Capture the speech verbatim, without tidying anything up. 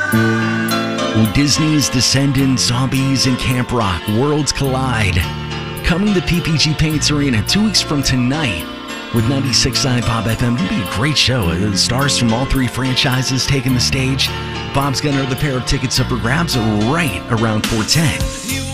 Disney's Descendants, Zombies, and Camp Rock, Worlds Collide. Coming to P P G Paints Arena two weeks from tonight with ninety-six point nine Bob F M. It'll be a great show. The stars from all three franchises taking the stage. Bob's got another pair of tickets up for grabs right around four ten.